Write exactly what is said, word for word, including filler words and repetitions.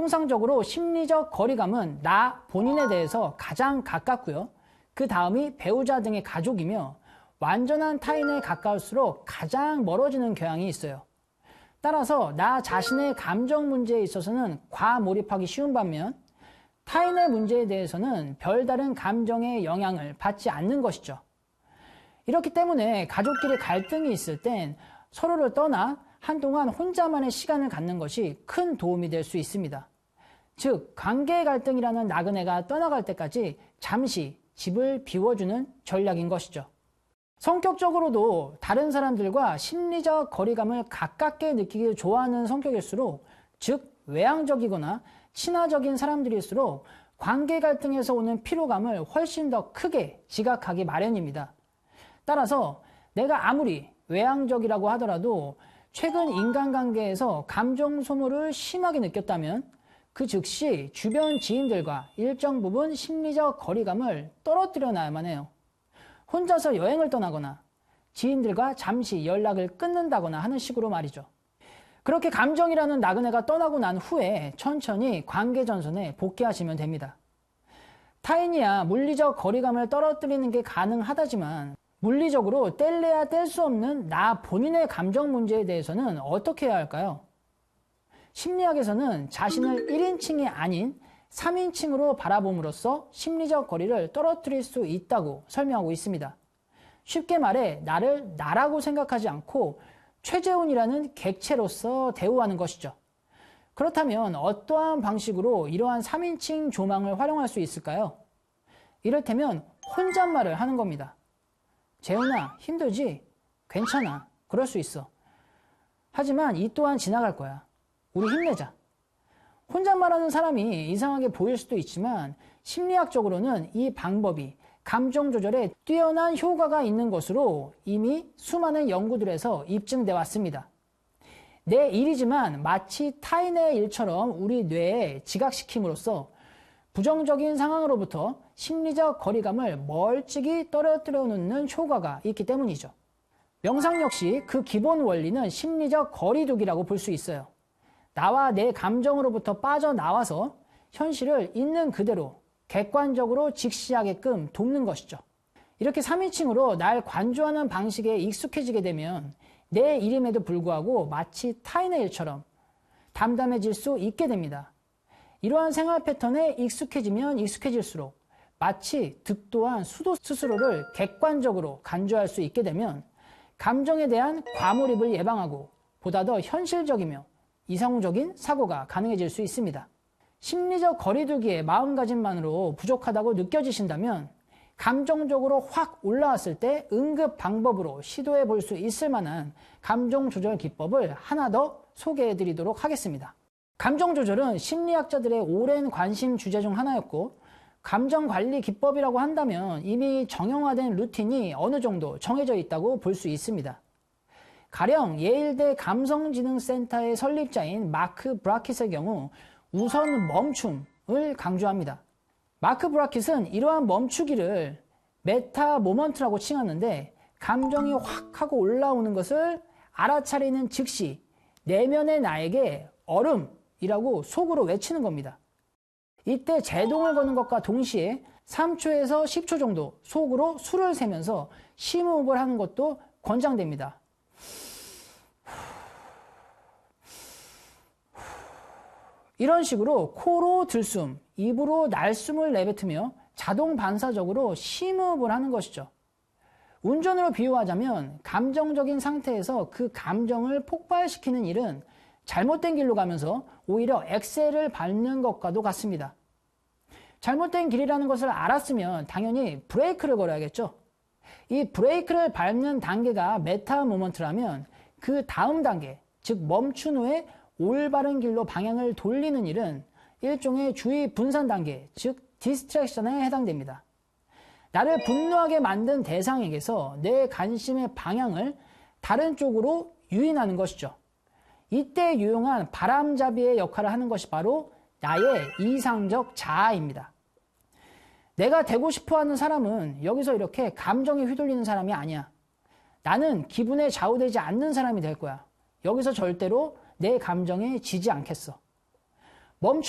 통상적으로 심리적 거리감은 나 본인에 대해서 가장 가깝고요. 그 다음이 배우자 등의 가족이며 완전한 타인에 가까울수록 가장 멀어지는 경향이 있어요. 따라서 나 자신의 감정 문제에 있어서는 과몰입하기 쉬운 반면 타인의 문제에 대해서는 별다른 감정의 영향을 받지 않는 것이죠. 이렇기 때문에 가족끼리 갈등이 있을 땐 서로를 떠나 한동안 혼자만의 시간을 갖는 것이 큰 도움이 될 수 있습니다. 즉, 관계 갈등이라는 나그네가 떠나갈 때까지 잠시 집을 비워주는 전략인 것이죠. 성격적으로도 다른 사람들과 심리적 거리감을 가깝게 느끼길 좋아하는 성격일수록, 즉 외향적이거나 친화적인 사람들일수록 관계 갈등에서 오는 피로감을 훨씬 더 크게 지각하기 마련입니다. 따라서 내가 아무리 외향적이라고 하더라도 최근 인간관계에서 감정 소모를 심하게 느꼈다면 그 즉시 주변 지인들과 일정 부분 심리적 거리감을 떨어뜨려 놔야만 해요. 혼자서 여행을 떠나거나 지인들과 잠시 연락을 끊는다거나 하는 식으로 말이죠. 그렇게 감정이라는 나그네가 떠나고 난 후에 천천히 관계 전선에 복귀하시면 됩니다. 타인이야 물리적 거리감을 떨어뜨리는 게 가능하다지만 물리적으로 뗄래야 뗄 수 없는 나 본인의 감정 문제에 대해서는 어떻게 해야 할까요? 심리학에서는 자신을 일 인칭이 아닌 삼 인칭으로 바라봄으로써 심리적 거리를 떨어뜨릴 수 있다고 설명하고 있습니다. 쉽게 말해 나를 나라고 생각하지 않고 최재훈이라는 객체로서 대우하는 것이죠. 그렇다면 어떠한 방식으로 이러한 삼 인칭 조망을 활용할 수 있을까요? 이를테면 혼잣말을 하는 겁니다. 재훈아, 힘들지? 괜찮아. 그럴 수 있어. 하지만 이 또한 지나갈 거야. 우리 힘내자. 혼잣말하는 사람이 이상하게 보일 수도 있지만 심리학적으로는 이 방법이 감정 조절에 뛰어난 효과가 있는 것으로 이미 수많은 연구들에서 입증되어 왔습니다. 내 일이지만 마치 타인의 일처럼 우리 뇌에 지각시킴으로써 부정적인 상황으로부터 심리적 거리감을 멀찍이 떨어뜨려 놓는 효과가 있기 때문이죠. 명상 역시 그 기본 원리는 심리적 거리두기라고 볼 수 있어요. 나와 내 감정으로부터 빠져나와서 현실을 있는 그대로 객관적으로 직시하게끔 돕는 것이죠. 이렇게 삼 인칭으로 날 관조하는 방식에 익숙해지게 되면 내 일임에도 불구하고 마치 타인의 일처럼 담담해질 수 있게 됩니다. 이러한 생활 패턴에 익숙해지면 익숙해질수록 마치 득도한 수도 스스로를 객관적으로 간주할 수 있게 되면 감정에 대한 과몰입을 예방하고 보다 더 현실적이며 이성적인 사고가 가능해질 수 있습니다. 심리적 거리두기의 마음가짐만으로 부족하다고 느껴지신다면 감정적으로 확 올라왔을 때 응급 방법으로 시도해 볼 수 있을 만한 감정 조절 기법을 하나 더 소개해 드리도록 하겠습니다. 감정 조절은 심리학자들의 오랜 관심 주제 중 하나였고 감정 관리 기법이라고 한다면 이미 정형화된 루틴이 어느 정도 정해져 있다고 볼 수 있습니다. 가령 예일대 감성지능센터의 설립자인 마크 브라킷의 경우 우선 멈춤을 강조합니다. 마크 브라킷은 이러한 멈추기를 메타 모먼트라고 칭하는데 감정이 확 하고 올라오는 것을 알아차리는 즉시 내면의 나에게 얼음이라고 속으로 외치는 겁니다. 이때 제동을 거는 것과 동시에 삼 초에서 십 초 정도 속으로 숨을 세면서 심호흡을 하는 것도 권장됩니다. 이런 식으로 코로 들숨, 입으로 날숨을 내뱉으며 자동 반사적으로 심호흡을 하는 것이죠. 운전으로 비유하자면 감정적인 상태에서 그 감정을 폭발시키는 일은 잘못된 길로 가면서 오히려 엑셀을 밟는 것과도 같습니다. 잘못된 길이라는 것을 알았으면 당연히 브레이크를 걸어야겠죠. 이 브레이크를 밟는 단계가 메타 모먼트라면 그 다음 단계, 즉 멈춘 후에 올바른 길로 방향을 돌리는 일은 일종의 주의 분산 단계, 즉 디스트랙션에 해당됩니다. 나를 분노하게 만든 대상에게서 내 관심의 방향을 다른 쪽으로 유인하는 것이죠. 이때 유용한 바람잡이의 역할을 하는 것이 바로 나의 이상적 자아입니다. 내가 되고 싶어하는 사람은 여기서 이렇게 감정에 휘둘리는 사람이 아니야. 나는 기분에 좌우되지 않는 사람이 될 거야. 여기서 절대로 내 감정에 지지 않겠어. 멈추